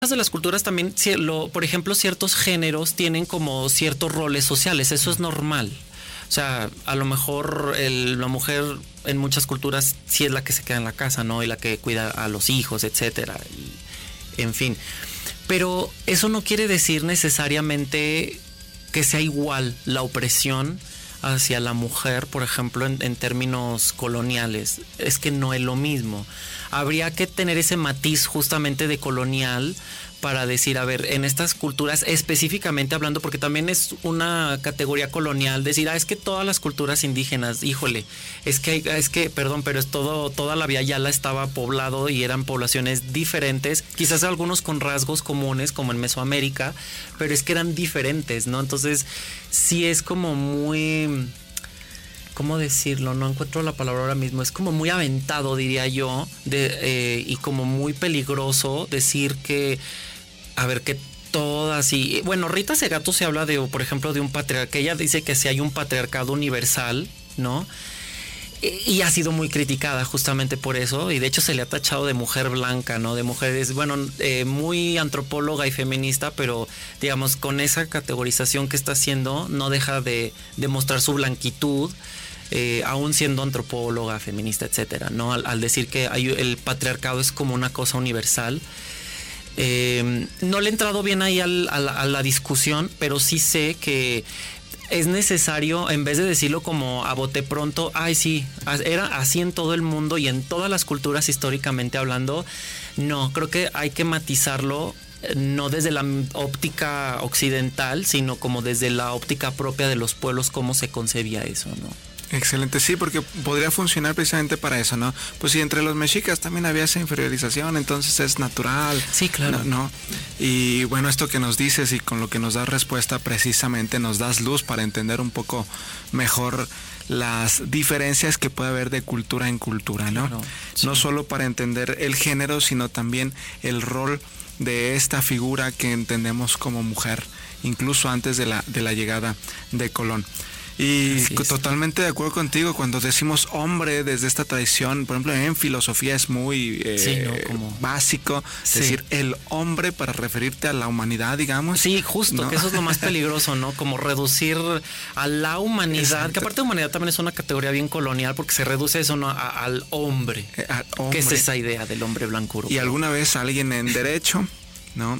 de las culturas también, por ejemplo, ciertos géneros tienen como ciertos roles sociales, eso es normal. O sea, a lo mejor la mujer en muchas culturas sí es la que se queda en la casa, ¿no? Y la que cuida a los hijos, etcétera. Y, en fin. Pero eso no quiere decir necesariamente que sea igual la opresión hacia la mujer, por ejemplo, en términos coloniales. Es que no es lo mismo. Habría que tener ese matiz justamente de colonial para decir, a ver, en estas culturas específicamente hablando, porque también es una categoría colonial, decir, es que todas las culturas indígenas, híjole, perdón, pero toda la Via Yala estaba poblado y eran poblaciones diferentes, quizás algunos con rasgos comunes, como en Mesoamérica, pero es que eran diferentes, ¿no? Entonces, sí es como muy... ¿Cómo decirlo? No encuentro la palabra ahora mismo. Es como muy aventado, diría yo, y como muy peligroso decir que, a ver, que todas y... Bueno, Rita Segato se habla de, por ejemplo, de un patriarcado. Ella dice que si hay un patriarcado universal, ¿no? Y ha sido muy criticada justamente por eso, y de hecho se le ha tachado de mujer blanca, ¿no? De mujeres, bueno, muy antropóloga y feminista, pero digamos con esa categorización que está haciendo no deja de mostrar su blanquitud, aún siendo antropóloga, feminista, etcétera, ¿no? Al decir que el patriarcado es como una cosa universal. No le he entrado bien ahí a la discusión, pero sí sé que es necesario, en vez de decirlo como a bote pronto, sí, era así en todo el mundo y en todas las culturas históricamente hablando, no, creo que hay que matizarlo, no desde la óptica occidental, sino como desde la óptica propia de los pueblos, cómo se concebía eso, ¿no? Excelente, sí, porque podría funcionar precisamente para eso, ¿no? Pues si entre los mexicas también había esa inferiorización, entonces es natural. Sí, claro. ¿No? Y bueno, esto que nos dices y con lo que nos das respuesta, precisamente nos das luz para entender un poco mejor las diferencias que puede haber de cultura en cultura, ¿no? Claro, sí. No solo para entender el género, sino también el rol de esta figura que entendemos como mujer, incluso antes de la llegada de Colón. Y totalmente de acuerdo contigo, cuando decimos hombre desde esta tradición, por ejemplo en filosofía es muy básico decir el hombre para referirte a la humanidad, digamos. Sí, justo, ¿no? Que eso es lo más peligroso, ¿no? Como reducir a la humanidad. Exacto. Que aparte de humanidad también es una categoría bien colonial porque se reduce eso, ¿no? al hombre. ¿Qué es esa idea del hombre blanco europeo? Y alguna vez alguien en derecho, ¿no?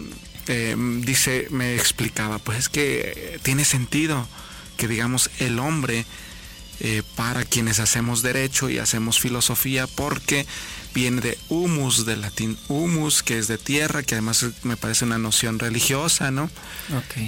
me explicaba, pues es que tiene sentido que digamos el hombre para quienes hacemos derecho y hacemos filosofía, porque viene de humus, del latín humus, que es de tierra, que además me parece una noción religiosa, ¿no? Okay.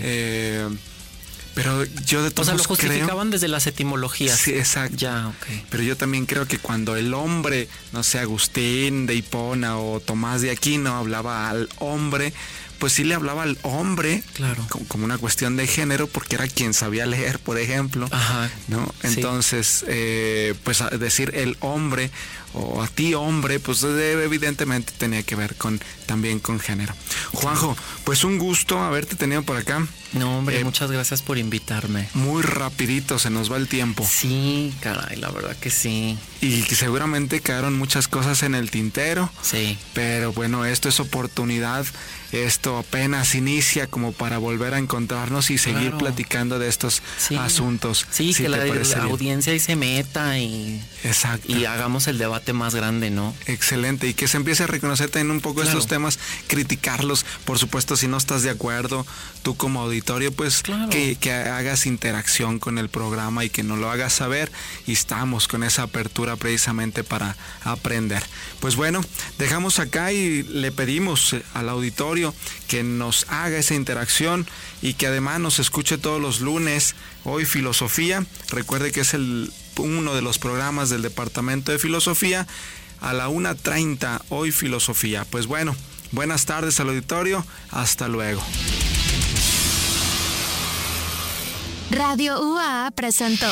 Pero yo de todos modos lo justificaban desde las etimologías. Sí, exacto. Ya, okay. Pero yo también creo que cuando el hombre, no sé, Agustín de Hipona o Tomás de Aquino hablaba al hombre, pues sí le hablaba al hombre, claro, como una cuestión de género, porque era quien sabía leer, por ejemplo. Ajá. ¿No? Entonces, pues decir el hombre o a ti hombre, pues evidentemente tenía que ver también con género. Juanjo, pues un gusto haberte tenido por acá. No, hombre, muchas gracias por invitarme. Muy rapidito se nos va el tiempo. Sí, caray, la verdad que sí. Y que seguramente quedaron muchas cosas en el tintero. Sí. Pero bueno, esto es oportunidad. Esto apenas inicia como para volver a encontrarnos y seguir platicando de estos asuntos. Sí, que la audiencia ahí se meta y hagamos el debate más grande, ¿no? Excelente, y que se empiece a reconocer también un poco estos temas, criticarlos, por supuesto, si no estás de acuerdo, tú como auditorio, pues que hagas interacción con el programa y que nos lo hagas saber, y estamos con esa apertura precisamente para aprender. Pues bueno, dejamos acá y le pedimos al auditorio que nos haga esa interacción y que además nos escuche todos los lunes. Hoy Filosofía, recuerde que es uno de los programas del Departamento de Filosofía a la 1:30, Hoy Filosofía. Pues bueno, buenas tardes al auditorio, hasta luego. Radio UA presentó.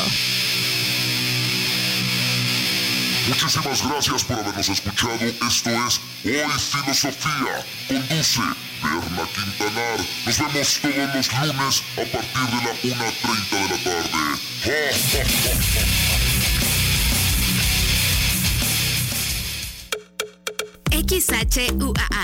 Muchísimas gracias por habernos escuchado. Esto es Hoy Filosofía. Conduce Berna Quintanar. Nos vemos todos los lunes a partir de la 1:30 de la tarde. XHUAA